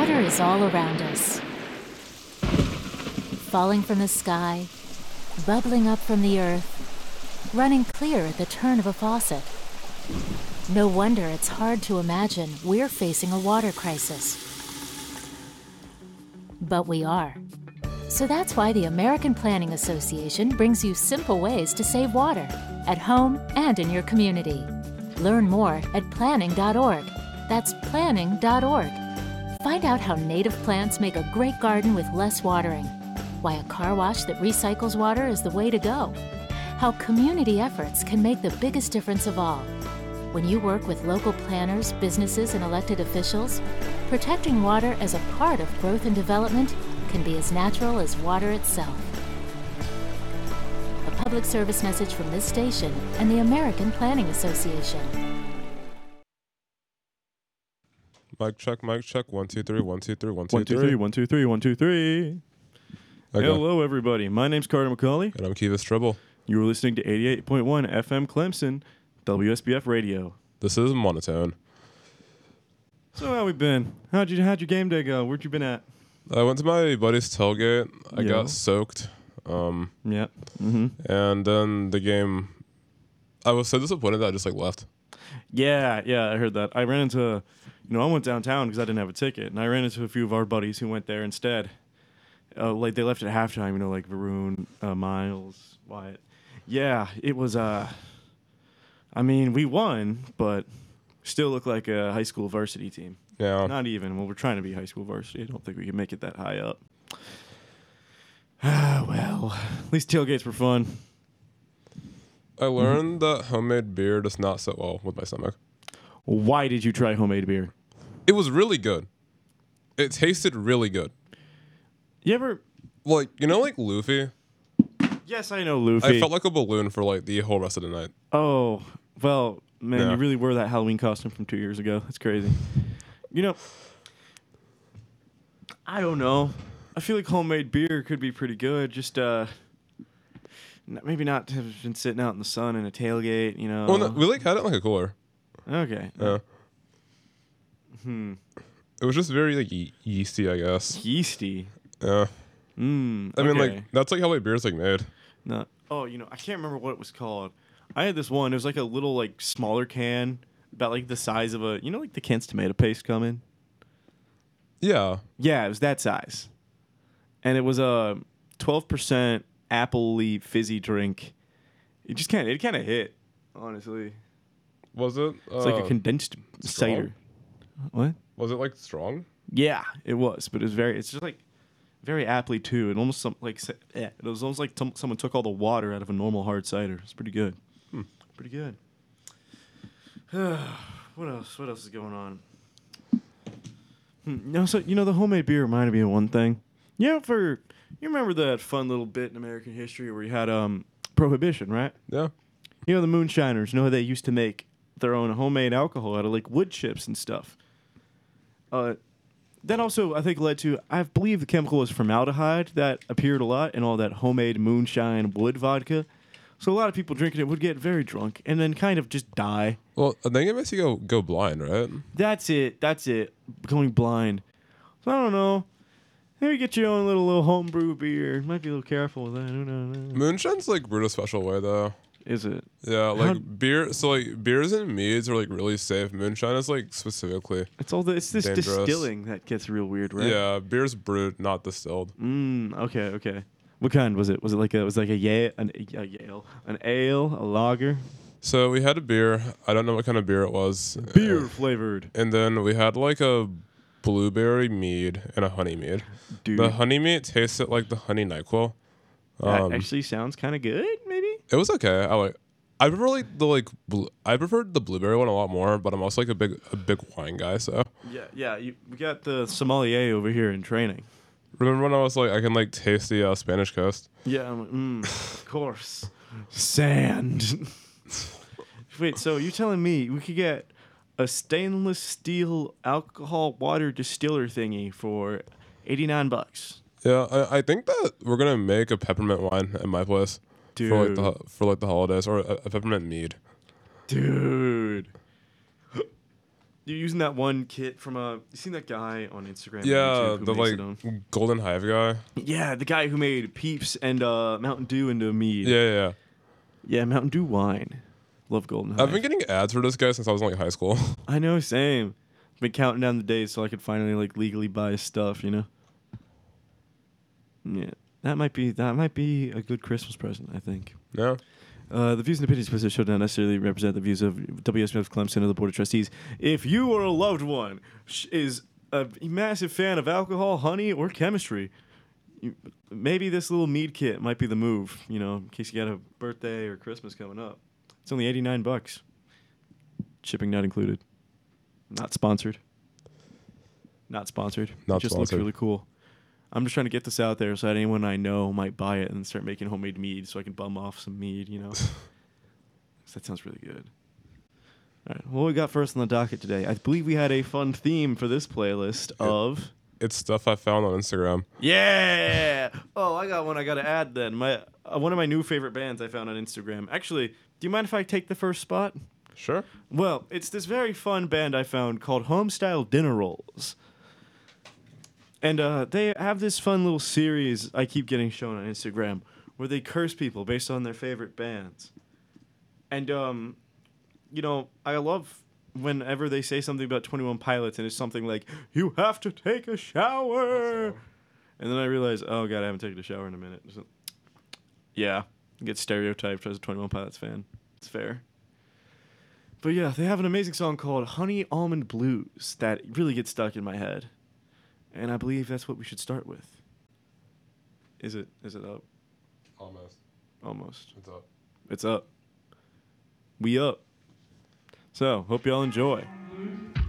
Water is all around us. Falling from the sky, bubbling up from the earth, running clear at the turn of a faucet. No wonder it's hard to imagine we're facing a water crisis. But we are. So that's why the American Planning Association brings you simple ways to save water at home and in your community. Learn more at planning.org. That's planning.org. Find out how native plants make a great garden with less watering, why a car wash that recycles water is the way to go, how community efforts can make the biggest difference of all. When you work with local planners, businesses, and elected officials, protecting water as a part of growth and development can be as natural as water itself. A public service message from this station and the American Planning Association. Mic check, 1, 2, 3, 1, 2, 3, 1, 2, 1, 2, 3, 1, 2, 3, 1, 2, 3. Okay. Hello, everybody. My name's Carter McCauley. And I'm Kivas Tribble. You are listening to 88.1 FM Clemson, WSBF Radio. This is Monotone. So how we been? How'd your game day go? Where'd you been at? I went to my buddy's tailgate. I Yeah. got soaked. Yeah. Mm-hmm. And then the game, I was so disappointed that I just left. Yeah, I heard that. I ran into, I went downtown because I didn't have a ticket, and I ran into a few of our buddies who went there instead. They left at halftime, like Varun, Miles, Wyatt. Yeah, it was, we won, but still looked like a high school varsity team. Yeah. Not even. Well, we're trying to be high school varsity. I don't think we can make it that high up. Well, at least tailgates were fun. I learned that homemade beer does not sit well with my stomach. Why did you try homemade beer? It was really good. It tasted really good. You ever... Luffy? Yes, I know Luffy. I felt like a balloon for the whole rest of the night. Oh, well, man, Yeah. You really wore that Halloween costume from 2 years ago. That's crazy. I don't know. I feel like homemade beer could be pretty good. Just maybe not to have been sitting out in the sun in a tailgate. Well, no, we had it in a cooler. Okay. Yeah. It was just very yeasty, I guess. Yeasty. Yeah. Okay. That's how beer's made. No. Oh, I can't remember what it was called. I had this one. It was a little smaller can, about the size of a the cans tomato paste come in. Yeah. Yeah, it was that size, and it was a 12% apple-y fizzy drink. It just kind of hit, honestly. Was it? It's like a condensed strong? cider. What? Was it strong? Yeah, it was, but it's just very aptly too. It almost it was almost like someone took all the water out of a normal hard cider. It's pretty good. Pretty good. What else? What else is going on? The homemade beer reminded me of one thing. You remember that fun little bit in American history where you had Prohibition, right? Yeah. The moonshiners. How they used to make their own homemade alcohol out of wood chips and stuff. That also, I think, led to, I believe the chemical was formaldehyde that appeared a lot in all that homemade moonshine wood vodka. So a lot of people drinking it would get very drunk and then kind of just die. Well, I think it makes you go blind, right? That's it. Going blind. So I don't know. Maybe get your own little homebrew beer. Might be a little careful with that. Who knows? Moonshine's brewed a special way, though. Is it? Yeah, beer. So beers and meads are really safe. Moonshine is specifically. It's this dangerous. distilling that gets real weird, right? Yeah, beer's brewed, not distilled. Okay. What kind was it? Was it an ale, a lager? So we had a beer. I don't know what kind of beer it was. Beer flavored. And then we had a blueberry mead and a honey mead. Dude, The honey mead tasted like the honey NyQuil. that actually sounds kind of good. Maybe. It was okay. I prefer I preferred the blueberry one a lot more, but I'm also a big wine guy. So Yeah. We got the sommelier over here in training. remember when I was I can taste the Spanish Coast? Yeah, of course. Sand. Wait, so you're telling me we could get a stainless steel alcohol water distiller thingy for $89? Yeah, I think that we're gonna make a peppermint wine at my place. Dude. For the holidays, or a peppermint mead. Dude. You're using that one kit from you seen that guy on Instagram? or Yeah, YouTube who the makes like it on- Golden Hive guy. Yeah, the guy who made Peeps and Mountain Dew into mead. Yeah. Yeah, Mountain Dew wine. Love Golden Hive. I've been getting ads for this guy since I was in like high school. I know, same. Been counting down the days so I could finally like legally buy his stuff, you know. Yeah, that might be a good Christmas present, I think. Yeah. The views and opinions of this show don't necessarily represent the views of WSMF Clemson or the Board of Trustees. If you or a loved one is a massive fan of alcohol, honey, or chemistry, maybe this little mead kit might be the move, you know, in case you got a birthday or Christmas coming up. It's only $89. Shipping not included. Not sponsored. Not sponsored. Not It just looks sponsored. really cool. I'm just trying to get this out there so that anyone I know might buy it and start making homemade mead so I can bum off some mead, you know. 'Cause that sounds really good. All right. What we got first on the docket today? I believe we had a fun theme for this playlist of... It's stuff I found on Instagram. Yeah! Oh, I got one I got to add then. One of my new favorite bands I found on Instagram. Actually, do you mind if I take the first spot? Sure. Well, it's this very fun band I found called Homestyle Dinner Rolls. And they have this fun little series I keep getting shown on Instagram where they curse people based on their favorite bands. And, you know, I love whenever they say something about 21 Pilots and it's something like, you have to take a shower. And then I realize, oh, God, I haven't taken a shower in a minute. So, yeah, I get stereotyped as a 21 Pilots fan. It's fair. But yeah, they have an amazing song called Honey Almond Blues that really gets stuck in my head. And I believe that's what we should start with. Is it up? Almost. Almost. It's up. It's up. We up. So, hope y'all enjoy.